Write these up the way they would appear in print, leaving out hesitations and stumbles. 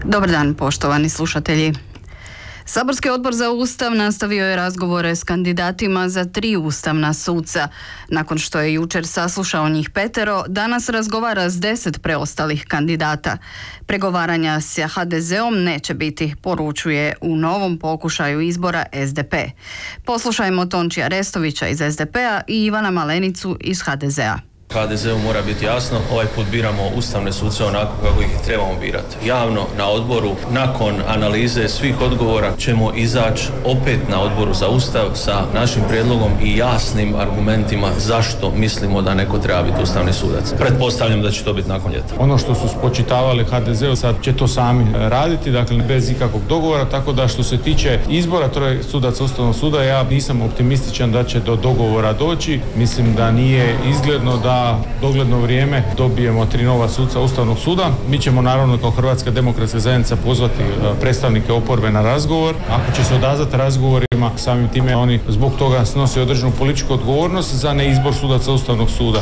Dobar dan, poštovani slušatelji. Saborski odbor za Ustav nastavio je razgovore s kandidatima za 3 ustavna suca. Nakon što je jučer saslušao njih 5, danas razgovara s 10 preostalih kandidata. Pregovaranja s HDZ-om neće biti, poručuje u novom pokušaju izbora SDP. Poslušajmo Tončija Restovića iz SDP-a i Ivana Malenicu iz HDZ-a. HDZ-u mora biti jasno, ovaj put biramo ustavne suce onako kako ih trebamo birati. Javno na odboru, nakon analize svih odgovora, ćemo izaći opet na odboru za Ustav sa našim prijedlogom i jasnim argumentima zašto mislimo da neko treba biti ustavni sudac. Pretpostavljam da će to biti nakon ljeta. Ono što su spočitavali HDZ-u sad će to sami raditi, dakle bez ikakvog dogovora, tako da što se tiče izbora 3 sudaca Ustavnog suda, ja nisam optimističan da će do dogovora doći. Mislim da nije izgledno da dogledno vrijeme dobijemo 3 nova suca Ustavnog suda. Mi ćemo naravno kao Hrvatska demokratska zajednica pozvati predstavnike oporbe na razgovor. Ako će se odazvati razgovorima, samim time oni zbog toga snose određenu političku odgovornost za neizbor sudaca Ustavnog suda.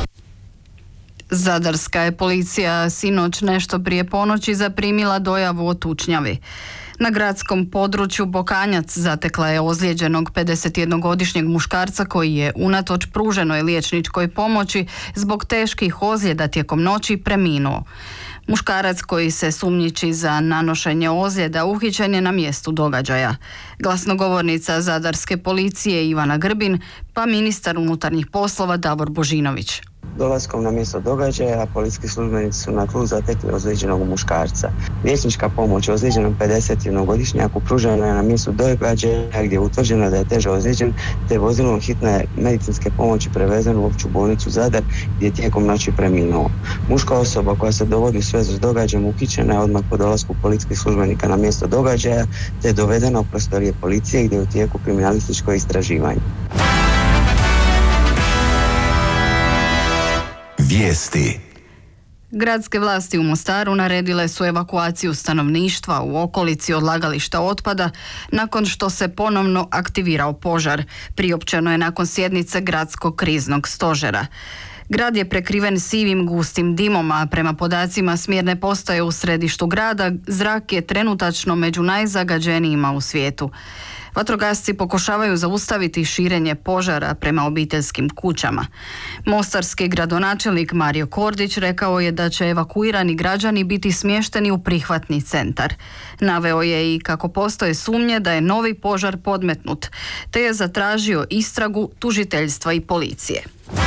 Zadarska je policija sinoć nešto prije ponoći zaprimila dojavu o tučnjavi. Na gradskom području Bokanjac zatekla je ozlijeđenog 51-godišnjeg muškarca koji je unatoč pruženoj liječničkoj pomoći zbog teških ozljeda tijekom noći preminuo. Muškarac koji se sumnjiči za nanošenje ozljeda uhićen je na mjestu događaja. Glasnogovornica Zadarske policije Ivana Grbin, pa ministar unutarnjih poslova Davor Božinović. Dolaskom na mjesto događaja, policijski službenici su na tlu zatekli ozlijeđenog muškarca. Liječnička pomoć ozlijeđenom 51-godišnjaku pružena je na mjestu događaja gdje je utvrđeno da je teže ozlijeđen, te vozilom hitne medicinske pomoći prevezen u opću bolnicu Zadar gdje je tijekom noći preminuo. Muška osoba koja se dovodi u svezu s događajem uhićena je odmah po dolasku policijskih službenika na mjesto događaja, te je dovedena u prostorije policije gdje je u tijeku kriminalističko istraživanje. Vijesti. Gradske vlasti u Mostaru naredile su evakuaciju stanovništva u okolici odlagališta otpada nakon što se ponovno aktivirao požar. Priopćeno je nakon sjednice gradskog kriznog stožera. Grad je prekriven sivim gustim dimom, a prema podacima smjerne postaje u središtu grada zrak je trenutačno među najzagađenijima u svijetu. Vatrogasci pokušavaju zaustaviti širenje požara prema obiteljskim kućama. Mostarski gradonačelnik Mario Kordić rekao je da će evakuirani građani biti smješteni u prihvatni centar. Naveo je i kako postoje sumnje da je novi požar podmetnut, te je zatražio istragu tužiteljstva i policije.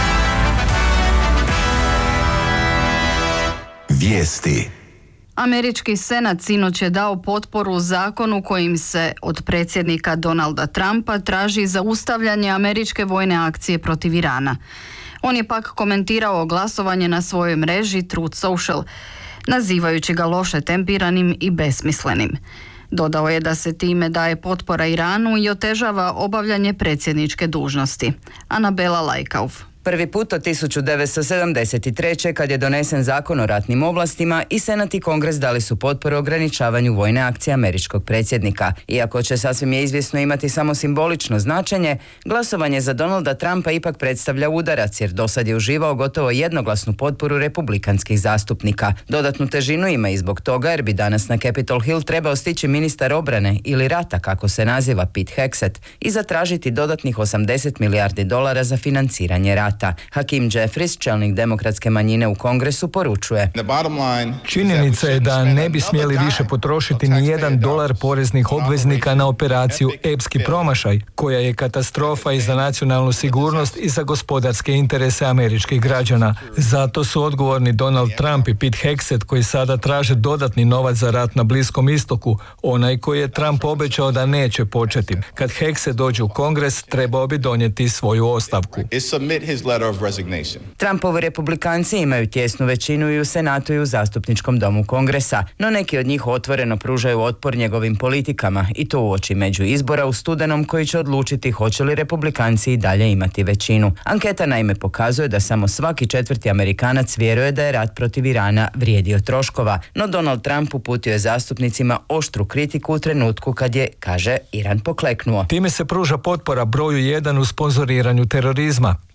Vijesti. Američki senat sinoć je dao potporu zakonu kojim se od predsjednika Donalda Trumpa traži zaustavljanje američke vojne akcije protiv Irana. On je pak komentirao glasovanje na svojoj mreži Truth Social, nazivajući ga loše tempiranim i besmislenim. Dodao je da se time daje potpora Iranu i otežava obavljanje predsjedničke dužnosti. Anabela Lajkauf. Prvi put od 1973. kad je donesen zakon o ratnim ovlastima i Senat i Kongres dali su potporu ograničavanju vojne akcije američkog predsjednika. Iako će sasvim je izvjesno imati samo simbolično značenje, glasovanje za Donalda Trumpa ipak predstavlja udarac jer dosad je uživao gotovo jednoglasnu potporu republikanskih zastupnika. Dodatnu težinu ima i zbog toga jer bi danas na Capitol Hill trebao stići ministar obrane ili rata, kako se naziva, Pete Hegseth, i zatražiti dodatnih $80 milijardi za financiranje rata. Hakeem Jeffries, čelnik demokratske manjine u Kongresu, poručuje: Činjenica je da ne bi smjeli više potrošiti ni $1 poreznih obveznika na operaciju epski promašaj, koja je katastrofa i za nacionalnu sigurnost i za gospodarske interese američkih građana. Zato su odgovorni Donald Trump i Pete Hegseth koji sada traže dodatni novac za rat na Bliskom istoku, onaj koji je Trump obećao da neće početi. Kad Hegseth dođe u Kongres, trebao bi donijeti svoju ostavku. Trumpovi republikanci imaju tjesnu većinu i u Senatu i u zastupničkom domu Kongresa, no neki od njih otvoreno pružaju otpor njegovim politikama i to uoči među izbora u studenom koji će odlučiti hoće li republikanci i dalje imati većinu. Anketa naime pokazuje da samo svaki 4. Amerikanac vjeruje da je rat protiv Irana vrijedio troškova, no Donald Trump uputio je zastupnicima oštru kritiku u trenutku kad je, kaže, Iran pokleknuo. Time se pruža potpora broju 1 u sponzoriranju terorizma.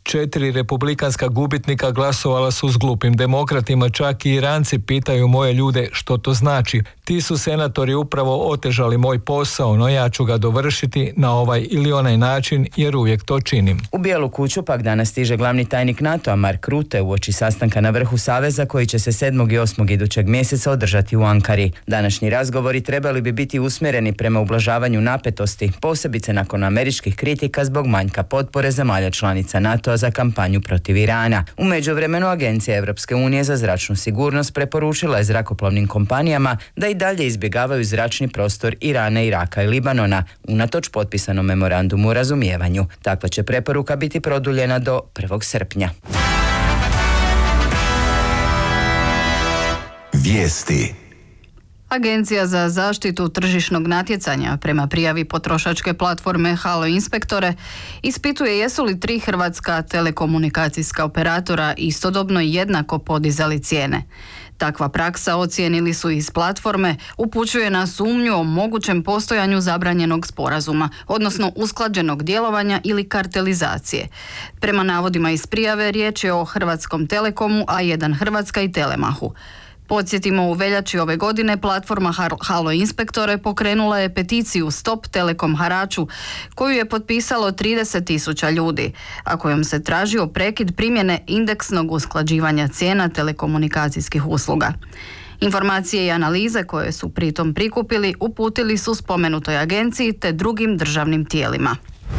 4 republikanska gubitnika glasovala su s glupim demokratima, čak i Iranci pitaju moje ljude što to znači. Ti su senatori upravo otežali moj posao, no ja ću ga dovršiti na ovaj ili onaj način jer uvijek to činim. U Bijelu kuću pak danas stiže glavni tajnik NATO-a Mark Rutte uoči sastanka na vrhu Saveza koji će se 7. i 8. idućeg mjeseca održati u Ankari. Današnji razgovori trebali bi biti usmjereni prema ublažavanju napetosti, posebice nakon američkih kritika zbog manjka potpore zemalja članica NATO-a za kampanju protiv Irana. U međuvremenu Agencija Europske unije za zračnu sigurnost preporučila je zrakoplovnim kompanijama da i dalje izbjegavaju zračni prostor Irana, Iraka i Libanona, unatoč potpisanom memorandumu o razumijevanju. Takva će preporuka biti produljena do 1. srpnja. Vijesti. Agencija za zaštitu tržišnog natjecanja prema prijavi potrošačke platforme Halo Inspektore ispituje jesu li 3 hrvatska telekomunikacijska operatora istodobno jednako podizali cijene. Takva praksa, ocijenili su iz platforme, upućuje na sumnju o mogućem postojanju zabranjenog sporazuma, odnosno usklađenog djelovanja ili kartelizacije. Prema navodima iz prijave, riječ je o Hrvatskom Telekomu, A1 Hrvatska i Telemahu. Podsjetimo, u veljači ove godine platforma Halo Inspektore pokrenula je peticiju Stop Telekom haraču, koju je potpisalo 30.000 ljudi, a kojom se tražio prekid primjene indeksnog usklađivanja cijena telekomunikacijskih usluga. Informacije i analize koje su pritom prikupili uputili su spomenutoj agenciji te drugim državnim tijelima.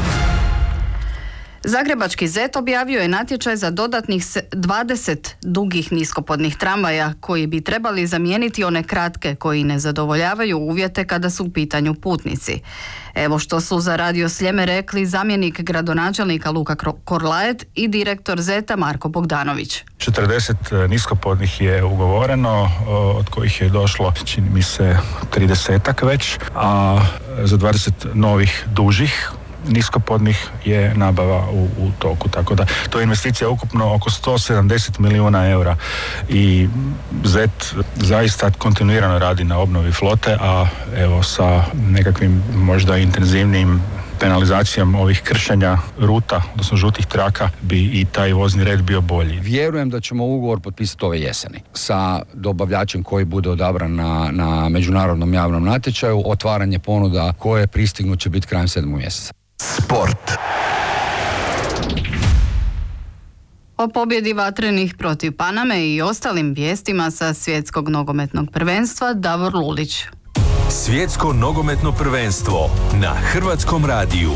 Zagrebački ZET objavio je natječaj za dodatnih 20 dugih niskopodnih tramvaja koji bi trebali zamijeniti one kratke koji ne zadovoljavaju uvjete kada su u pitanju putnici. Evo što su za Radio Sljeme rekli zamjenik gradonačelnika Luka Korlaet i direktor ZET-a Marko Bogdanović. 40 niskopodnih je ugovoreno, od kojih je došlo, čini mi se, 30-ak već, a za 20 novih dužih niskopodnih je nabava u toku, tako da to je investicija ukupno oko 170 milijuna eura i ZET zaista kontinuirano radi na obnovi flote, a evo sa nekakvim možda intenzivnijim penalizacijom ovih kršenja ruta, odnosno žutih traka, bi i taj vozni red bio bolji. Vjerujem da ćemo ugovor potpisati ove jeseni sa dobavljačem koji bude odabran na međunarodnom javnom natječaju. Otvaranje ponuda koje pristignu će biti krajem 7. mjeseca. Sport. O pobjedi Vatrenih protiv Paname i ostalim vijestima sa svjetskog nogometnog prvenstva Davor Lulić. Svjetsko nogometno prvenstvo na Hrvatskom radiju.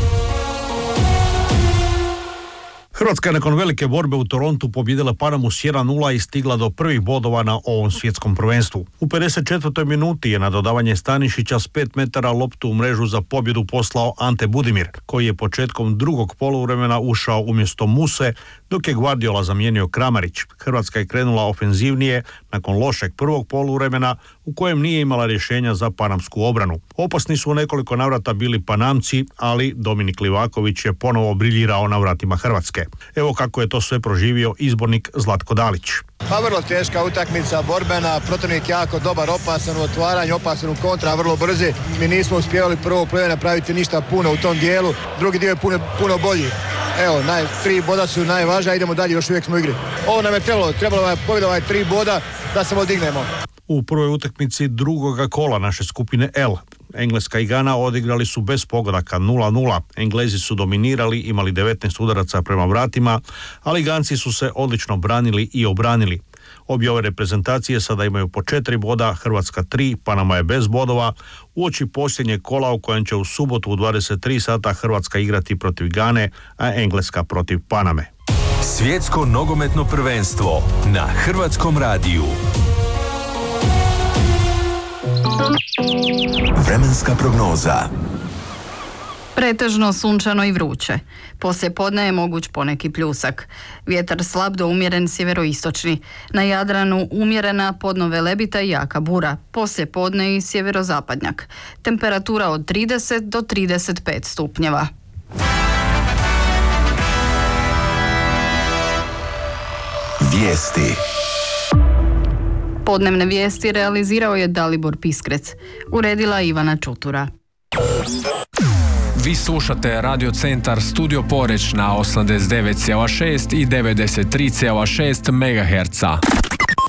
Hrvatska je nakon velike borbe u Torontu pobijedila Panamu s 1-0 i stigla do prvih bodova na ovom svjetskom prvenstvu. U 54. minuti je na dodavanje Stanišića s 5 metara loptu u mrežu za pobjedu poslao Ante Budimir, koji je početkom drugog poluvremena ušao umjesto Muse, dok je Guardiola zamijenio Kramarić. Hrvatska je krenula ofenzivnije nakon lošeg prvog poluvremena u kojem nije imala rješenja za panamsku obranu. Opasni su u nekoliko navrata bili Panamci, ali Dominik Livaković je ponovo briljirao na vratima Hrvatske. Evo kako je to sve proživio izbornik Zlatko Dalić. Pa vrlo teška utakmica, borbena, protivnik jako dobar, opasan u otvaranju, opasan u kontra, vrlo brzi. Mi nismo uspjevali prvo play napraviti ništa puno u tom dijelu, drugi dio je puno bolji. Evo, 3 boda su najvažnija, idemo dalje, još uvijek smo u igri. Ovo nam je trebalo je pobjeda 3 boda da se odignemo. U prvoj utakmici drugoga kola naše skupine L, Engleska i Gana odigrali su bez pogodaka 0-0. Englezi su dominirali, imali 19 udaraca prema vratima, ali Ganci su se odlično branili i obranili. Obje ove reprezentacije sada imaju po 4 boda, Hrvatska 3, Panama je bez bodova, uoči posljednjeg kola u kojem će u subotu u 23 sata Hrvatska igrati protiv Gane, a Engleska protiv Paname. Svjetsko nogometno prvenstvo na Hrvatskom radiju. Vremenska prognoza. Pretežno sunčano i vruće. Poslije podne je moguć poneki pljusak. Vjetar slab do umjeren sjeveroistočni. Na Jadranu umjerena podno velebita i jaka bura. Poslije podne i sjeverozapadnjak. Temperatura od 30 do 35 stupnjeva. Vijesti. Podnevne vijesti realizirao je Dalibor Piskrec. Uredila Ivana Čutura. Vi slušate Radio Centar Studio Poreć na 89,6 i 93,6 MHz.